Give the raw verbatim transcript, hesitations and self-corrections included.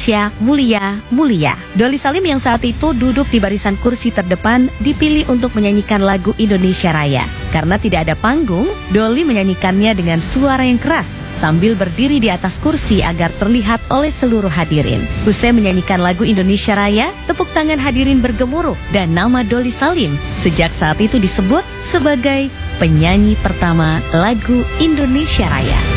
Indonesia Mulia Mulia. Doli Salim yang saat itu duduk di barisan kursi terdepan dipilih untuk menyanyikan lagu Indonesia Raya. Karena tidak ada panggung, Doli menyanyikannya dengan suara yang keras sambil berdiri di atas kursi agar terlihat oleh seluruh hadirin. Usai menyanyikan lagu Indonesia Raya, tepuk tangan hadirin bergemuruh dan nama Doli Salim sejak saat itu disebut sebagai penyanyi pertama lagu Indonesia Raya.